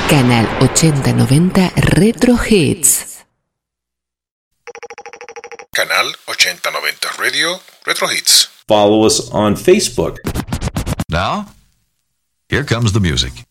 Canal 8090 Retro Hits. Canal 8090 Radio Retro Hits. Follow us on Facebook. Now, here comes the music.